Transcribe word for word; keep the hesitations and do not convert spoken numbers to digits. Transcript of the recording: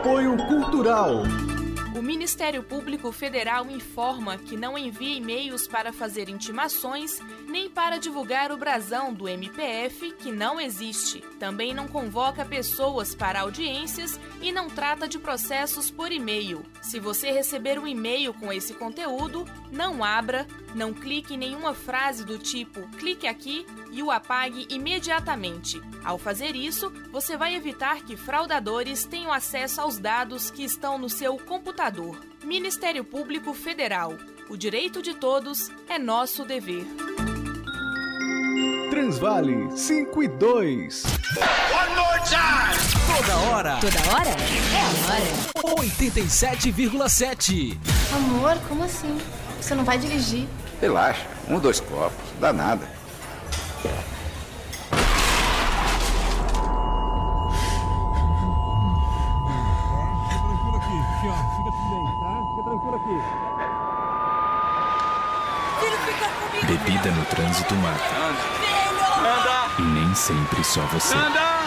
Apoio Cultural. O Ministério Público Federal informa que não envia e-mails para fazer intimações nem para divulgar o brasão do M P F, que não existe. Também não convoca pessoas para audiências e não trata de processos por e-mail. Se você receber um e-mail com esse conteúdo, não abra, não clique em nenhuma frase do tipo clique aqui e o apague imediatamente. Ao fazer isso, você vai evitar que fraudadores tenham acesso aos dados que estão no seu computador. Ministério Público Federal. O direito de todos é nosso dever. Transvale cinco e dois. One more time! Toda hora. Toda hora? É agora. oitenta e sete vírgula sete. Amor, como assim? Você não vai dirigir? Relaxa, um, dois copos, dá nada. Bebida no trânsito mata. E nem sempre só você.